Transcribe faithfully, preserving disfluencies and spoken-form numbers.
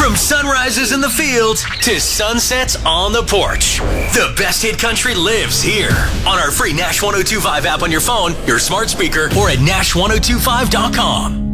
From sunrises in the fields to sunsets on the porch, the best hit country lives here on our free Nash one oh two five app on your phone, your smart speaker, or at Nash ten twenty-five dot com.